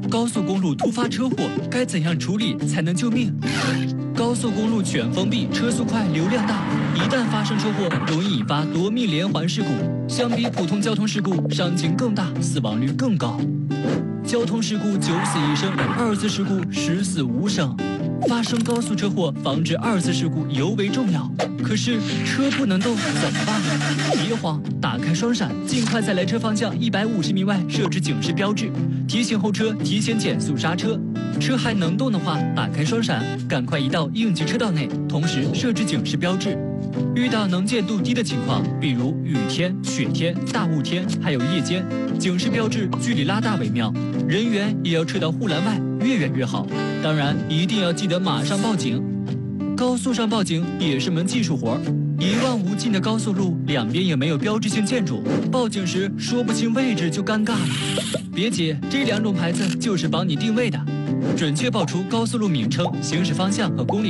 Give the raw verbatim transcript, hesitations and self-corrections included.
高速公路突发车祸该怎样处理才能救命？高速公路全封闭，车速快，流量大，一旦发生车祸，容易引发夺命连环事故。相比普通交通事故，伤情更大，死亡率更高。交通事故九死一生，二次事故十死无生。发生高速车祸，防止二次事故尤为重要。可是车不能动，怎么办？别慌，打开双闪，尽快在来车方向一百五十米外设置警示标志，提醒后车提前减速刹车。车还能动的话，打开双闪，赶快移到应急车道内，同时设置警示标志。遇到能见度低的情况，比如雨天、雪天、大雾天，还有夜间，警示标志距离拉大为妙，人员也要撤到护栏外，越远越好。当然，一定要记得马上报警。高速上报警也是门技术活儿，一望无尽的高速路，两边也没有标志性建筑，报警时说不清位置就尴尬了。别急，这两种牌子就是帮你定位的，准确报出高速路名称、行驶方向和公里。